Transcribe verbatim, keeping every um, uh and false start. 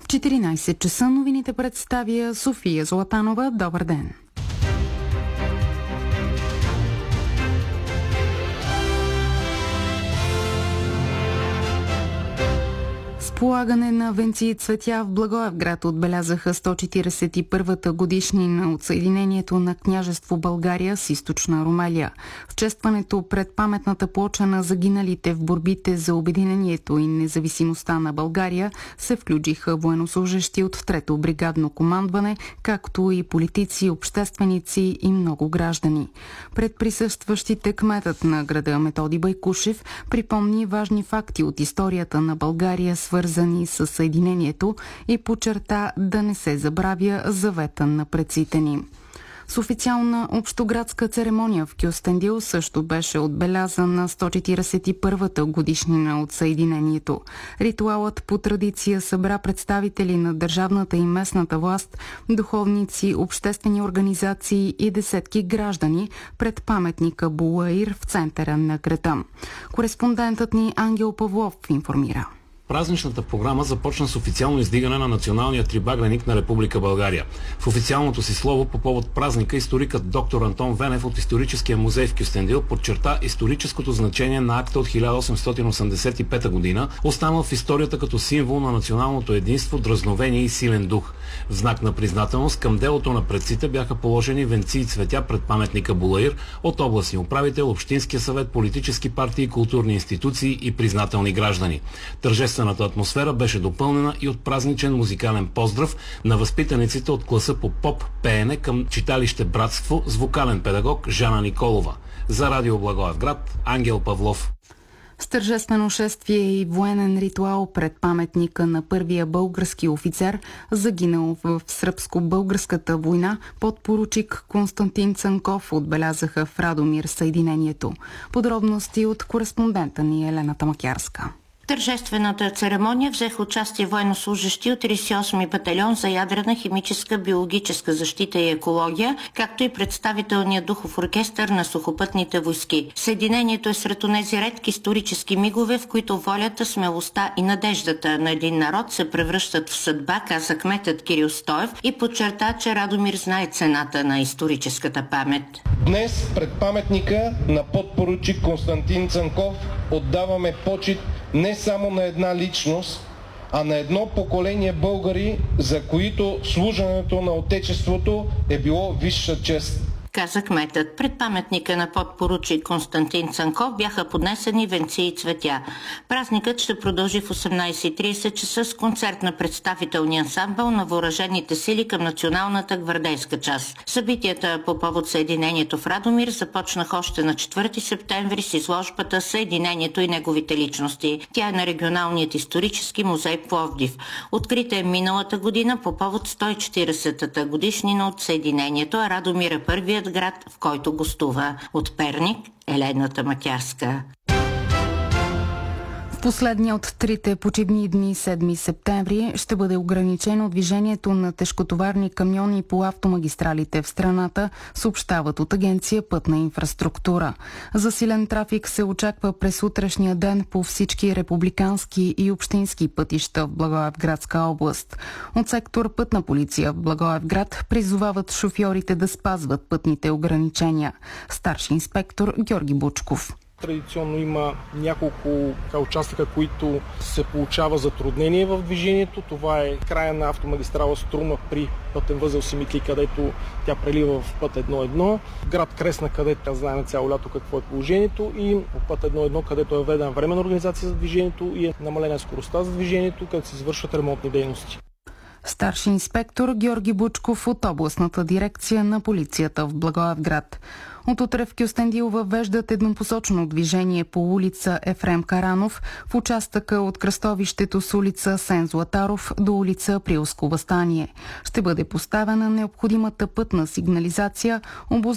четиринайсет часа новините представя София Златанова. Добър ден! Полагане на венци и цветя в Благоевград отбелязаха сто четиридесет и първата годишнина от съединението на княжество България с източна Румелия. В честването пред паметната плоча на загиналите в борбите за обединението и независимостта на България се включиха военнослужещи от трето бригадно командване, както и политици, общественици и много граждани. Пред присъстващите кметът на града Методи Байкушев припомни важни факти от историята на България, свързани с съединението, и подчерта да не се забравя завета на предците ни. С официална общоградска церемония в Кюстендил също беше отбелязана сто четиридесет и първата годишнина от съединението. Ритуалът по традиция събра представители на държавната и местната власт, духовници, обществени организации и десетки граждани пред паметника Булаир в центъра на града. Кореспондентът ни Ангел Павлов информира. Празничната програма започна с официално издигане на националния трибагреник на Република България. В официалното си слово по повод празника историкът доктор Антон Венев от Историческия музей в Кюстендил подчерта историческото значение на акта от хиляда осемстотин осемдесет и пета година, останал в историята като символ на националното единство, дръзновение и силен дух. В знак на признателност към делото на предците бяха положени венци и цветя пред паметника Булаир от областни управител, Общинския съвет, политически партии, културни институции и признателни граждани. Тържествената атмосфера беше допълнена и от празничен музикален поздрав на възпитаниците от класа по поп пеене към читалище Братство с вокален педагог Жана Николова. За Радио Благоевград, Ангел Павлов. С тържествено шествие и военен ритуал пред паметника на първия български офицер, загинал в сръбско-българската война, подпоручик Константин Цанков отбелязаха в Радомир съединението. Подробности от кореспондента ни Елена Тамакярска. В тържествената церемония взеха участие военнослужещи от тридесет и осми батальон за ядрена, химическа, биологическа защита и екология, както и представителният духов оркестър на сухопътните войски. Съединението е сред онези редки исторически мигове, в които волята, смелостта и надеждата на един народ се превръщат в съдба, каза кметът Кирил Стоев и подчерта, че Радомир знае цената на историческата памет. Днес пред паметника на подпоручик Константин Цанков отдаваме почит не само на една личност, а на едно поколение българи, за които служенето на Отечеството е било висша чест, каза кметът. Пред паметника на подпоручик Константин Цанков бяха поднесени венци и цветя. Празникът ще продължи в осемнайсет и трийсет часа с концерт на представителния ансамбъл на въоръжените сили към националната гвардейска част. Събитията по повод съединението в Радомир започнаха още на четвърти септември с изложбата "Съединението и неговите личности". Тя е на Регионалният исторически музей Пловдив. Открита е миналата година по повод сто и четиридесетата годишнина от съединението, а Радомир е първият град, в който гостува. От Перник, Елена Тамакярска. В последния от трите почивни дни, седми септември, ще бъде ограничено движението на тежкотоварни камиони по автомагистралите в страната, съобщават от Агенция Пътна инфраструктура. Засилен трафик се очаква през утрешния ден по всички републикански и общински пътища в Благоевградска област. От сектор Пътна полиция в Благоевград призовават шофьорите да спазват пътните ограничения. Старши инспектор Георги Бучков. Традиционно има няколко участъка, които се получава затруднение в движението. Това е края на автомагистрала Струма при пътен възел Симитли, където тя прелива в път едно едно. Град Кресна, където знаем цяло лято какво е положението, и по път едно едно, където е введена временна организация за движението и е намалена скоростта за движението, където се извършват ремонтни дейности. Старши инспектор Георги Бучков от областната дирекция на полицията в Благоевград. От утре в Кюстендил въвеждат еднопосочно движение по улица Ефрем Каранов в участъка от кръстовището с улица Сен Златаров до улица Априлско въстание. Ще бъде поставена необходимата пътна сигнализация, обозначена